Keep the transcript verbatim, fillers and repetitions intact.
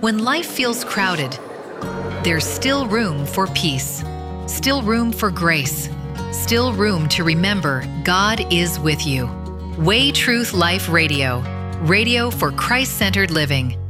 When life feels crowded, there's still room for peace, still room for grace, still room to remember God is with you. Way Truth Life Radio, radio for Christ-centered living.